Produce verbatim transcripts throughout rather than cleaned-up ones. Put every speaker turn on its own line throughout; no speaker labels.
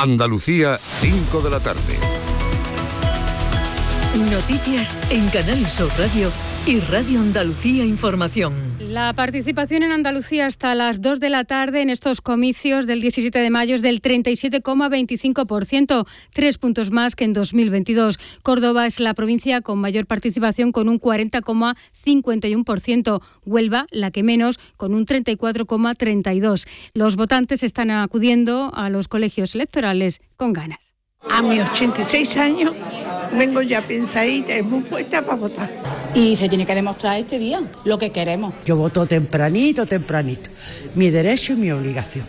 Andalucía, cinco de la tarde.
Noticias en Canal Sur Radio y Radio Andalucía Información.
La participación en Andalucía hasta las dos de la tarde en estos comicios del diecisiete de mayo es del treinta y siete coma veinticinco por ciento, tres puntos más que en dos mil veintidós. Córdoba es la provincia con mayor participación con un cuarenta coma cincuenta y uno por ciento. Huelva, la que menos, con un treinta y cuatro coma treinta y dos por ciento. Los votantes están acudiendo a los colegios electorales con ganas.
A mis ochenta y seis años vengo ya pensadita y muy puesta para votar.
Y se tiene que demostrar este día lo que queremos.
Yo voto tempranito, tempranito. Mi derecho y mi obligación.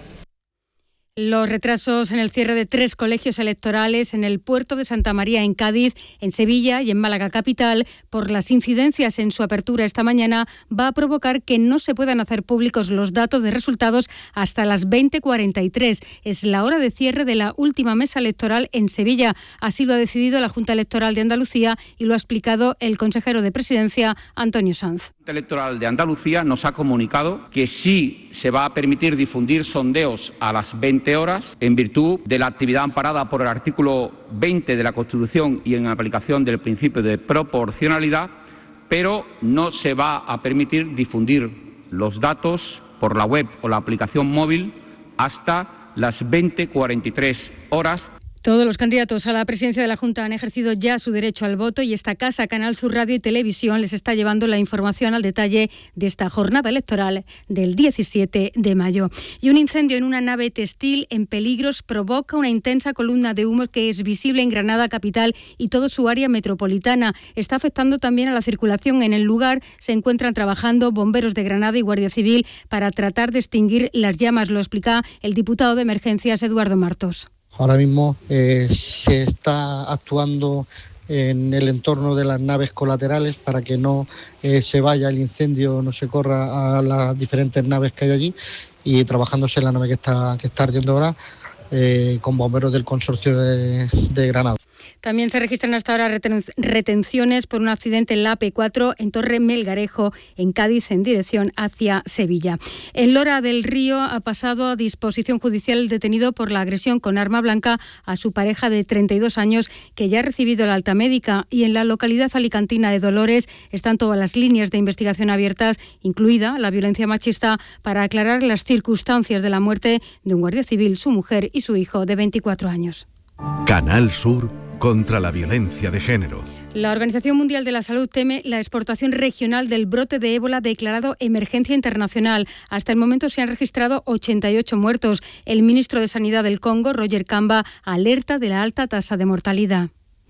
Los retrasos en el cierre de tres colegios electorales en el puerto de Santa María en Cádiz, en Sevilla y en Málaga capital, por las incidencias en su apertura esta mañana, va a provocar que no se puedan hacer públicos los datos de resultados hasta las veinte cuarenta y tres. Es la hora de cierre de la última mesa electoral en Sevilla. Así lo ha decidido la Junta Electoral de Andalucía y lo ha explicado el consejero de Presidencia, Antonio Sanz.
La Junta Electoral de Andalucía nos ha comunicado que sí se va a permitir difundir sondeos a las veinte horas en virtud de la actividad amparada por el artículo veinte de la Constitución y en aplicación del principio de proporcionalidad, pero no se va a permitir difundir los datos por la web o la aplicación móvil hasta las veinte cuarenta y tres horas.
Todos los candidatos a la presidencia de la Junta han ejercido ya su derecho al voto y esta casa, Canal Sur Radio y Televisión, les está llevando la información al detalle de esta jornada electoral del diecisiete de mayo. Y un incendio en una nave textil en peligros provoca una intensa columna de humo que es visible en Granada capital y toda su área metropolitana. Está afectando también a la circulación. En el lugar se encuentran trabajando bomberos de Granada y Guardia Civil para tratar de extinguir las llamas. Lo explica el diputado de Emergencias, Eduardo Martos.
Ahora mismo eh, se está actuando en el entorno de las naves colaterales para que no eh, se vaya el incendio, no se corra a las diferentes naves que hay allí, y trabajándose en la nave que está, que está ardiendo ahora eh, con bomberos del consorcio de, de Granada.
También se registran hasta ahora reten- retenciones por un accidente en la A P cuatro en Torre Melgarejo, en Cádiz, en dirección hacia Sevilla. En Lora del Río ha pasado a disposición judicial el detenido por la agresión con arma blanca a su pareja de treinta y dos años, que ya ha recibido la alta médica. Y en la localidad alicantina de Dolores están todas las líneas de investigación abiertas, incluida la violencia machista, para aclarar las circunstancias de la muerte de un guardia civil, su mujer y su hijo de veinticuatro años.
Canal Sur contra la violencia de género.
La Organización Mundial de la Salud teme la exportación regional del brote de ébola declarado emergencia internacional. Hasta el momento se han registrado ochenta y ocho muertos. El ministro de Sanidad del Congo, Roger Kamba, alerta de la alta tasa de mortalidad.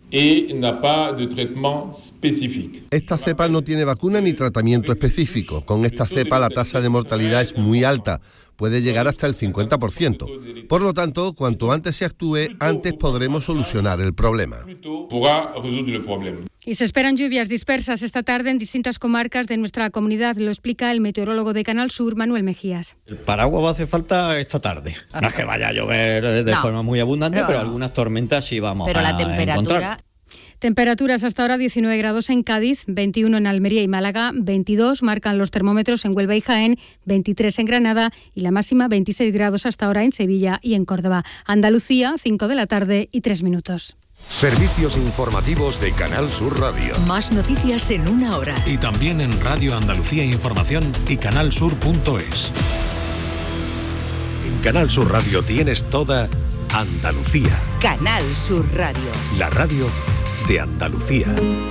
Esta cepa no tiene vacuna ni tratamiento específico. Con esta cepa la tasa de mortalidad es muy alta, puede llegar hasta el cincuenta por ciento. Por lo tanto, cuanto antes se actúe, antes podremos solucionar el problema.
Y se esperan lluvias dispersas esta tarde en distintas comarcas de nuestra comunidad. Lo explica el meteorólogo de Canal Sur, Manuel Mejías.
El paraguas va a hacer falta esta tarde. No es que vaya a llover de no, forma muy abundante, pero, pero no. Algunas tormentas sí vamos pero a encontrar. Pero la temperatura...
Temperaturas hasta ahora diecinueve grados en Cádiz, veintiuno en Almería y Málaga, veintidós marcan los termómetros en Huelva y Jaén, veintitrés en Granada y la máxima veintiséis grados hasta ahora en Sevilla y en Córdoba. Andalucía, cinco de la tarde y tres minutos.
Servicios informativos de Canal Sur Radio.
Más noticias en una hora.
Y también en Radio Andalucía Información y canalsur punto es.
En Canal Sur Radio tienes toda Andalucía.
Canal Sur Radio.
La radio de Andalucía.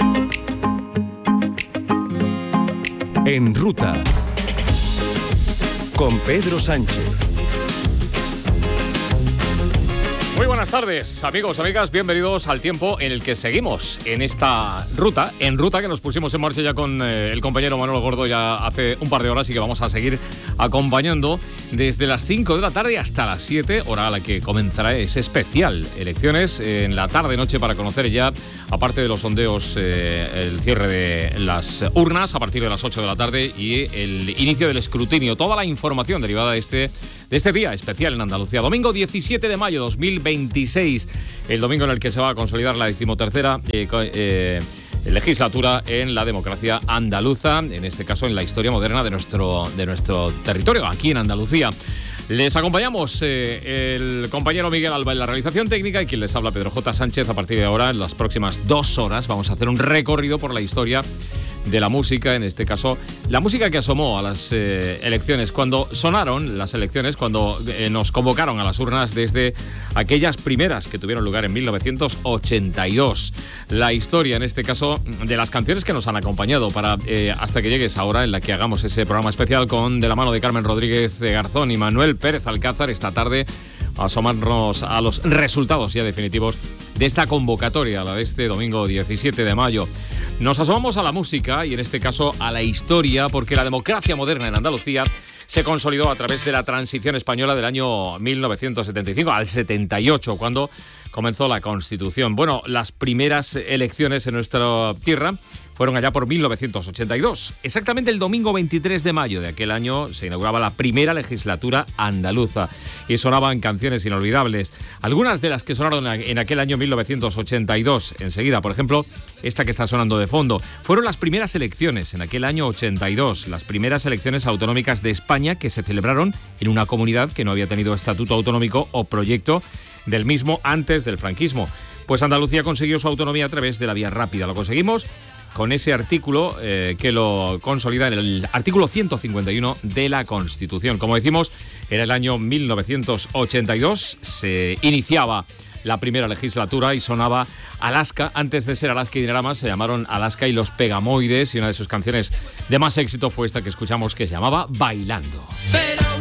En ruta con Pedro Sánchez.
Muy buenas tardes, amigos, amigas, bienvenidos al tiempo en el que seguimos en esta ruta, en ruta que nos pusimos en marcha ya con eh, el compañero Manuel Gordo ya hace un par de horas y que vamos a seguir acompañando desde las cinco de la tarde hasta las siete, hora a la que comenzará ese especial elecciones en la tarde-noche para conocer ya, aparte de los sondeos, eh, el cierre de las urnas a partir de las ocho de la tarde y el inicio del escrutinio, toda la información derivada de este de este día especial en Andalucía. Domingo diecisiete de mayo de dos mil veintiséis, el domingo en el que se va a consolidar la decimotercera eh, eh, legislatura en la democracia andaluza, en este caso en la historia moderna de nuestro, de nuestro territorio, aquí en Andalucía. Les acompañamos eh, el compañero Miguel Alba en la realización técnica y quien les habla, Pedro J. Sánchez. A partir de ahora, en las próximas dos horas, vamos a hacer un recorrido por la historia de la música, en este caso, la música que asomó a las eh, elecciones, cuando sonaron las elecciones, cuando eh, nos convocaron a las urnas desde aquellas primeras que tuvieron lugar en mil novecientos ochenta y dos. La historia, en este caso, de las canciones que nos han acompañado para eh, hasta que llegue esa hora en la que hagamos ese programa especial con de la mano de Carmen Rodríguez de Garzón y Manuel Pérez Alcázar esta tarde, a asomarnos a los resultados ya definitivos de esta convocatoria, la de este domingo diecisiete de mayo. Nos asomamos a la música y en este caso a la historia, porque la democracia moderna en Andalucía se consolidó a través de la transición española del año mil novecientos setenta y cinco al setenta y ocho, cuando comenzó la Constitución. Bueno, las primeras elecciones en nuestra tierra fueron allá por mil novecientos ochenta y dos. Exactamente el domingo veintitrés de mayo de aquel año se inauguraba la primera legislatura andaluza y sonaban canciones inolvidables. Algunas de las que sonaron en aquel año mil novecientos ochenta y dos, enseguida, por ejemplo, esta que está sonando de fondo, fueron las primeras elecciones en aquel año ochenta y dos, las primeras elecciones autonómicas de España que se celebraron en una comunidad que no había tenido estatuto autonómico o proyecto del mismo antes del franquismo. Pues Andalucía consiguió su autonomía a través de la vía rápida. Lo conseguimos con ese artículo eh, que lo consolida en el artículo ciento cincuenta y uno de la Constitución. Como decimos, era el año mil novecientos ochenta y dos, se iniciaba la primera legislatura y sonaba Alaska. Antes de ser Alaska y Dinarama se llamaron Alaska y los Pegamoides, y una de sus canciones de más éxito fue esta que escuchamos, que se llamaba Bailando.